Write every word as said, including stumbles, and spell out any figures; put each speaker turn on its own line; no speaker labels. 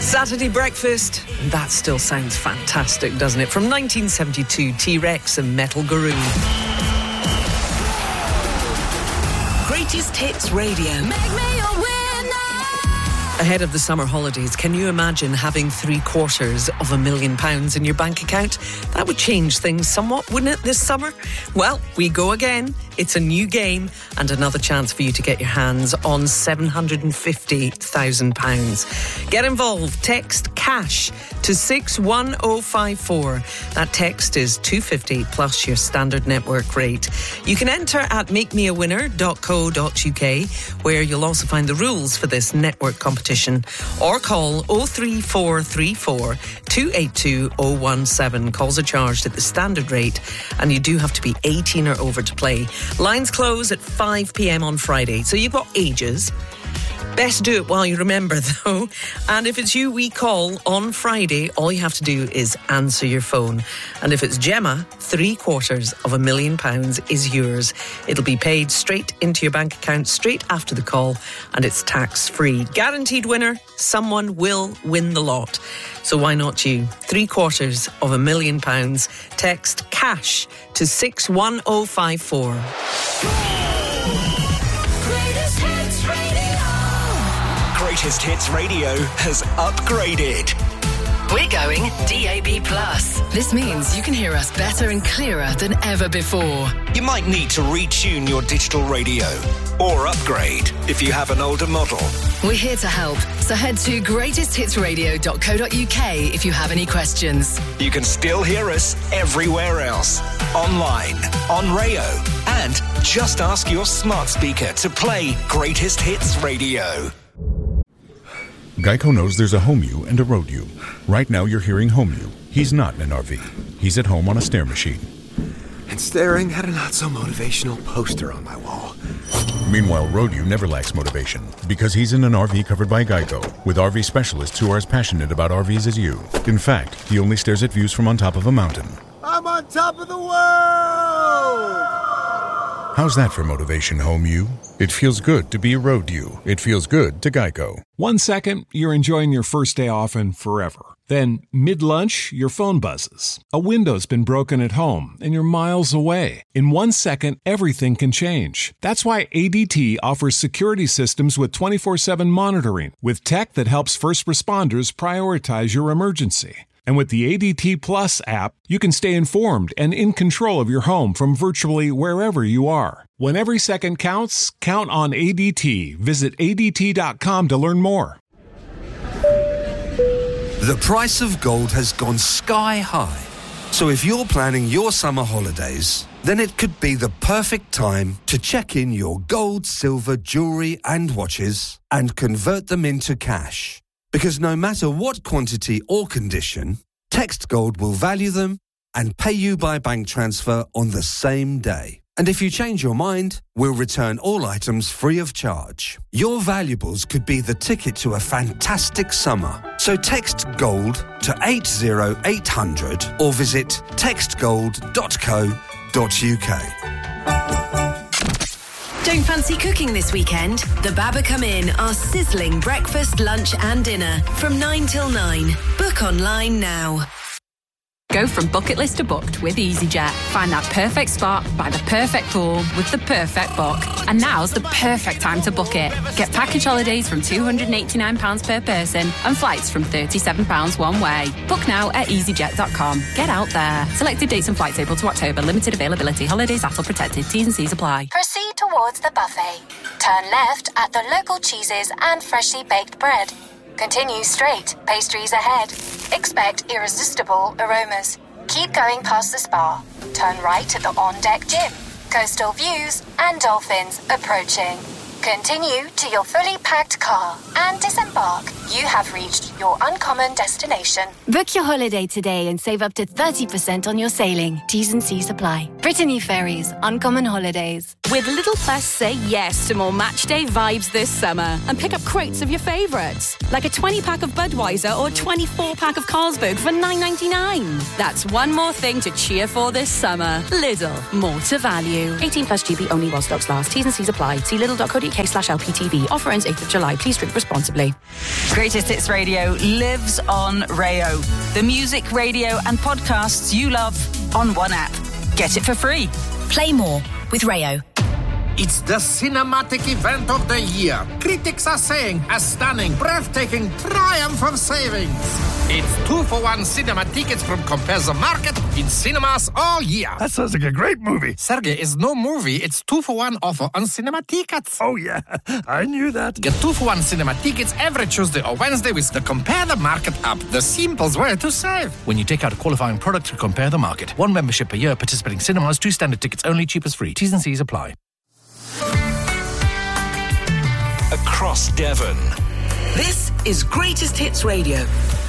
Saturday breakfast. That still sounds fantastic, doesn't it? From nineteen seventy-two, T-Rex and Metal Guru. Greatest Hits Radio. Make me a winner. Ahead of the summer holidays, can you imagine having three quarters of a million pounds in your bank account? That would change things somewhat, wouldn't it, this summer? Well, we go again. It's a new game and another chance for you to get your hands on seven hundred fifty thousand pounds. Get involved. Text CASH to six one oh five four. That text is two hundred fifty dollars plus your standard network rate. You can enter at make me a winner dot co dot uk, where you'll also find the rules for this network competition, or call oh three four three four, two eight two oh one seven. Calls are charged at the standard rate, and you do have to be eighteen or over to play. Lines close at five p.m. on Friday, so you've got ages. Best do it while you remember, though. And if it's you we call on Friday, all you have to do is answer your phone. And if it's Gemma, three quarters of a million pounds is yours. It'll be paid straight into your bank account straight after the call, and it's tax-free. Guaranteed winner, someone will win the lot. So why not you? Three quarters of a million pounds. Text CASH to six one oh five four.
Greatest Hits Radio. Greatest Hits Radio has upgraded.
We're going D A B plus. This means you can hear us better and clearer than ever before.
You might need to retune your digital radio or upgrade if you have an older model.
We're here to help, so head to greatest hits radio dot co dot uk if you have any questions.
You can still hear us everywhere else, online, on Rayo, and just ask your smart speaker to play Greatest Hits Radio.
Geico knows there's a home you and a road you. Right now you're hearing home you. He's not in an R V. He's at home on a stair machine.
And staring at a not-so-motivational poster on my wall.
Meanwhile, road you never lacks motivation because he's in an R V covered by Geico with R V specialists who are as passionate about R Vs as you. In fact, he only stares at views from on top of a mountain.
I'm on top of the world!
How's that for motivation, home you? It feels good to be a road you. It feels good to Geico.
One second, you're enjoying your first day off and forever. Then, mid-lunch, your phone buzzes. A window's been broken at home, and you're miles away. In one second, everything can change. That's why A D T offers security systems with twenty-four seven monitoring, with tech that helps first responders prioritize your emergency. And with the A D T Plus app, you can stay informed and in control of your home from virtually wherever you are. When every second counts, count on A D T. Visit A D T dot com to learn more.
The price of gold has gone sky high. So if you're planning your summer holidays, then it could be the perfect time to check in your gold, silver, jewellery and watches and convert them into cash. Because no matter what quantity or condition, Text Gold will value them and pay you by bank transfer on the same day. And if you change your mind, we'll return all items free of charge. Your valuables could be the ticket to a fantastic summer. So text GOLD to eight oh eight hundred or visit text gold dot co dot uk.
Don't fancy cooking this weekend? The Baba Come In are sizzling breakfast, lunch and dinner from nine till nine. Book online now.
Go from bucket list to booked with EasyJet. Find that perfect spot by the perfect pool with the perfect book. And now's the perfect time to book it. Get package holidays from two hundred eighty-nine pounds per person and flights from thirty-seven pounds one way. Book now at easyjet dot com. Get out there. Selected dates and flights April to October. Limited availability. Holidays A T L protected. T's and C's apply.
Proceed towards the buffet. Turn left at the local cheeses and freshly baked bread. Continue straight, pastries ahead. Expect irresistible aromas. Keep going past the spa. Turn right at the on-deck gym. Coastal views and dolphins approaching. Continue to your fully packed car and disembark. You have reached your uncommon destination.
Book your holiday today and save up to thirty percent on your sailing. T's and C's apply. Brittany Ferries, Uncommon Holidays.
With Little Plus, say yes to more matchday vibes this summer and pick up crates of your favourites, like a twenty-pack of Budweiser or a twenty-four pack of Carlsberg for nine ninety-nine. That's one more thing to cheer for this summer. Lidl, more to value.
eighteen plus G B only while stocks last. T's and C's apply. See lidl dot co dot uk slash L P T V. Offer ends eighth of July. Please drink responsibly. Greatest Hits Radio lives on Rayo. The music, radio and podcasts you love on one app. Get it for free.
Play more with Rayo.
It's the cinematic event of the year. Critics are saying a stunning, breathtaking triumph of savings. It's two for one cinema tickets from Compare the Market in cinemas all year.
That sounds like a great movie.
Sergey, it's no movie. It's two for one offer on cinema tickets.
Oh, yeah. I knew that.
Get two for one cinema tickets every Tuesday or Wednesday with the Compare the Market app. The simplest way to save.
When you take out a qualifying product to Compare the Market. One membership per year, participating cinemas, two standard tickets only, cheapest free. T's and C's apply.
Across Devon.
This is Greatest Hits Radio.